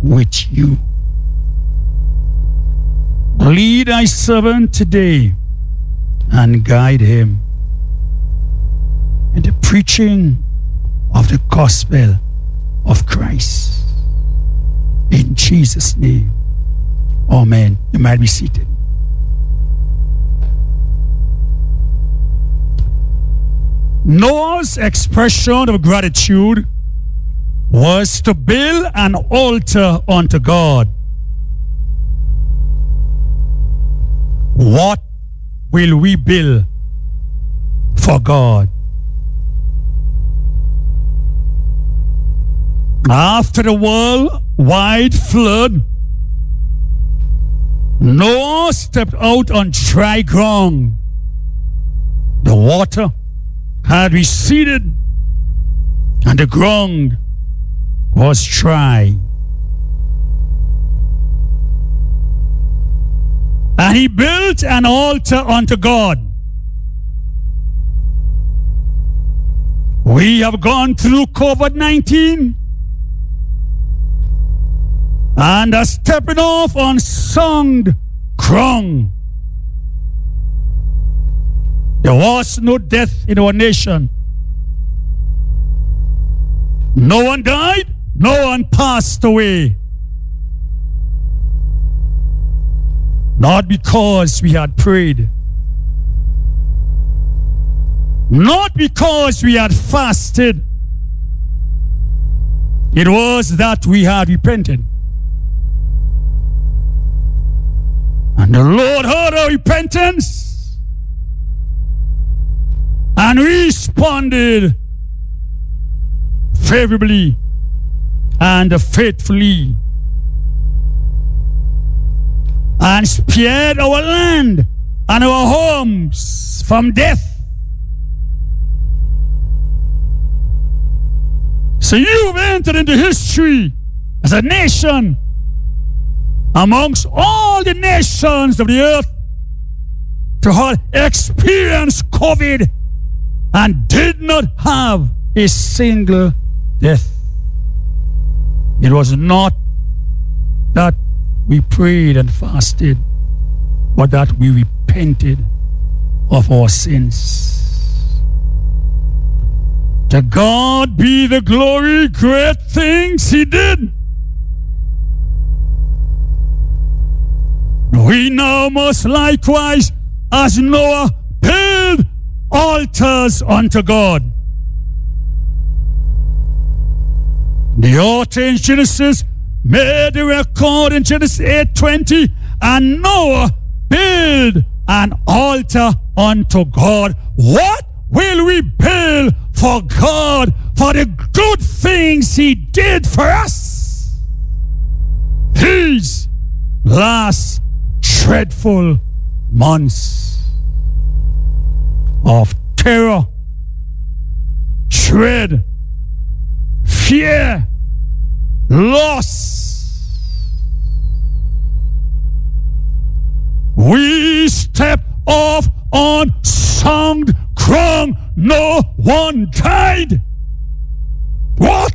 with you. Lead thy servant today and guide him in the preaching of the gospel of Christ. In Jesus' name, amen. You might be seated. Noah's expression of gratitude was to build an altar unto God. What will we build for God? After the worldwide flood, Noah stepped out on dry ground. The water had receded and the ground was dry. And he built an altar unto God. We have gone through COVID-19 and are stepping off on sound ground. There was no death in our nation. No one died, no one passed away. Not because we had prayed. Not because we had fasted. It was that we had repented. And the Lord heard our repentance and responded favorably and faithfully and spared our land and our homes from death. So you've entered into history as a nation amongst all the nations of the earth to have experienced COVID and did not have a single death. It was not that we prayed and fasted, but that we repented of our sins. To God be the glory, great things he did. We now must likewise, as Noah, build altars unto God. The author in Genesis made the record in Genesis 8:20, and Noah build an altar unto God. What will we build for God for the good things he did for us these last dreadful months of terror, dread, fear, loss? We step off on sound ground. No one died. What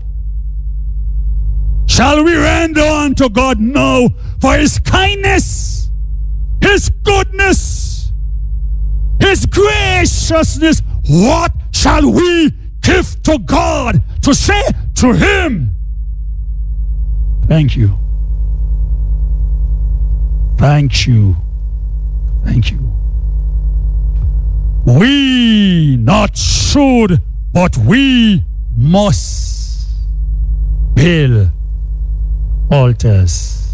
shall we render unto God now for his kindness, his goodness, his graciousness? What shall we give to God to say to him, thank you, thank you, thank you? We not should, but we must build altars.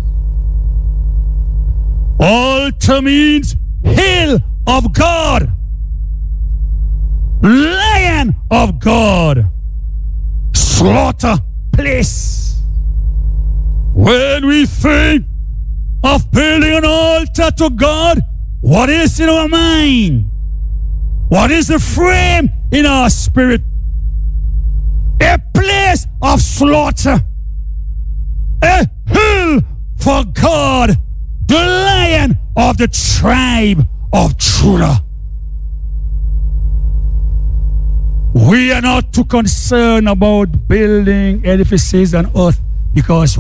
Altar means hill of God, lion of God, slaughter place. When we think of building an altar to God, what is in our mind? What is the frame in our spirit? A place of slaughter, a hill for God, the lion of the tribe of Judah. We are not too concerned about building edifices on earth because